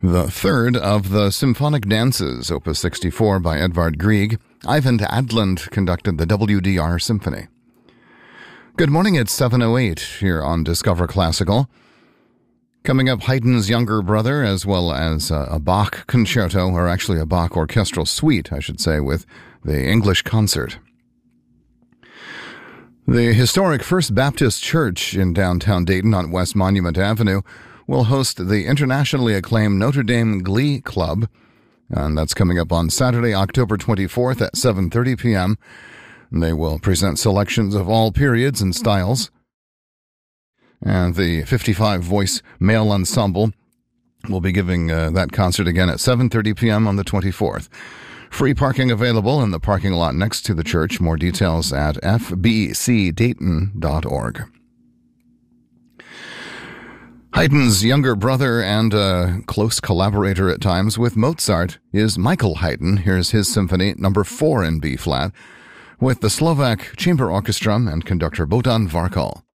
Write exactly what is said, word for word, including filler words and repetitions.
The third of the Symphonic Dances, Opus sixty-four by Edvard Grieg, Eyvind Adland conducted the W D R Symphony. Good morning, it's seven oh eight here on Discover Classical. Coming up, Haydn's younger brother, as well as a, a Bach concerto, or actually a Bach orchestral suite, I should say, with the English concert. The historic First Baptist Church in downtown Dayton on West Monument Avenue will host the internationally acclaimed Notre Dame Glee Club, and that's coming up on Saturday, October twenty-fourth at seven thirty p.m. They will present selections of all periods and styles, and the fifty-five voice male ensemble will be giving uh, that concert again at seven thirty p.m. on the twenty-fourth. Free parking available in the parking lot next to the church. More details at f b c dayton dot org. Haydn's younger brother and a close collaborator at times with Mozart is Michael Haydn. Here's his symphony, number four in B-flat, with the Slovak Chamber Orchestra and conductor Bohdan Varkal.